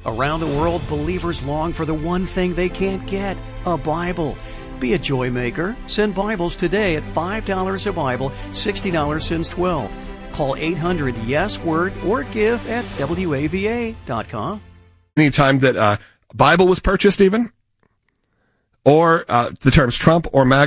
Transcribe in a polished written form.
Around the world, believers long for the one thing they can't get, a Bible. Be a joy maker. Send Bibles today at $5 a Bible, $60 since 12. Call 800-YES-WORD or give at WAVA.com. Any time that a Bible was purchased even, or the terms Trump or MAGA